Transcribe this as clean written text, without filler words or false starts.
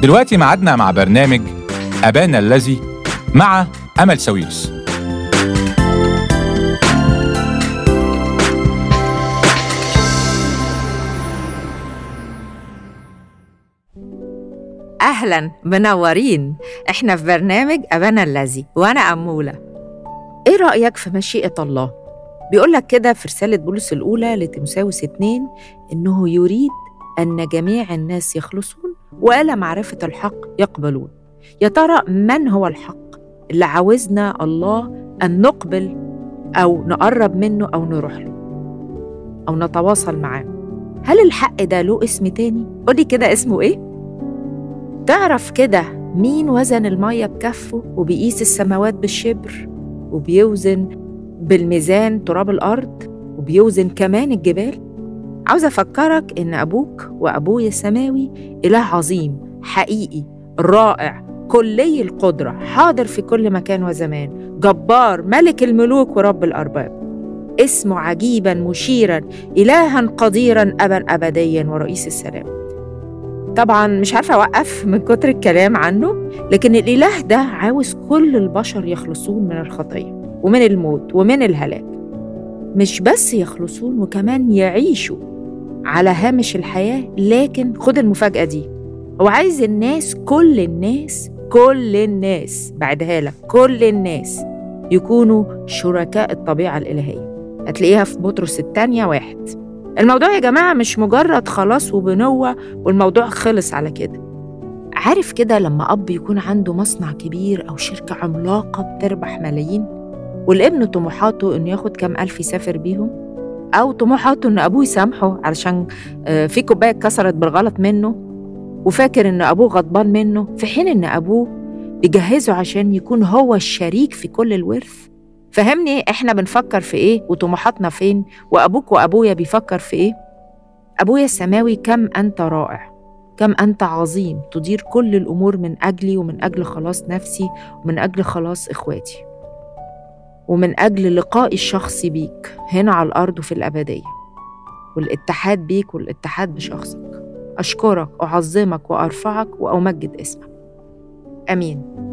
دلوقتي معادنا مع برنامج أبانا الذي مع أمل ساويرس. أهلاً، منورين. إحنا في برنامج أبانا الذي وأنا أمولة. إيه رأيك في مشيئة الله؟ بيقولك كده في رسالة بولس الأولى لتيموثاوس 2 إنه يريد أن جميع الناس يخلصون وإلى معرفة الحق يقبلون. يا ترى من هو الحق اللي عاوزنا الله أن نقبل أو نقرب منه أو نروح له أو نتواصل معاه؟ هل الحق ده له اسم تاني؟ قولي كده اسمه إيه؟ تعرف كده مين وزن المية بكفه وبيقيس السماوات بالشبر وبيوزن بالميزان تراب الأرض وبيوزن كمان الجبال؟ عاوزة أفكرك إن أبوك وأبويا السماوي إله عظيم حقيقي رائع كلي القدرة حاضر في كل مكان وزمان، جبار ملك الملوك ورب الأرباب، اسمه عجيبا مشيرا إلها قديرا أبا أبديا ورئيس السلام. طبعاً مش عارفة أوقف من كتر الكلام عنه، لكن الإله ده عاوز كل البشر يخلصون من الخطية ومن الموت ومن الهلاك. مش بس يخلصون وكمان يعيشوا على هامش الحياة، لكن خد المفاجأة دي، هو عايز الناس كل الناس بعدها لك كل الناس يكونوا شركاء الطبيعة الإلهية. هتلاقيها في بطرس 2:1. الموضوع يا جماعة مش مجرد خلاص وبنوة والموضوع خلص على كده. عارف كده لما أب يكون عنده مصنع كبير أو شركة عملاقة بتربح ملايين والابن طموحاته إنه ياخد كام ألف يسافر بيهم، أو طموحاته إن أبوه يسامحه علشان في كوباية اتكسرت بالغلط منه وفاكر إن أبوه غضبان منه، في حين إن أبوه بيجهزه عشان يكون هو الشريك في كل الورث. فهمني إحنا بنفكر في إيه وطموحاتنا فين، وأبوك وأبويا بيفكر في إيه؟ أبويا السماوي كم أنت رائع، كم أنت عظيم تدير كل الأمور من أجلي ومن أجل خلاص نفسي ومن أجل خلاص إخواتي ومن أجل لقائي الشخصي بيك هنا على الأرض وفي الأبدية والاتحاد بيك والاتحاد بشخصك. أشكرك أعظمك وأرفعك وأمجد اسمك. آمين.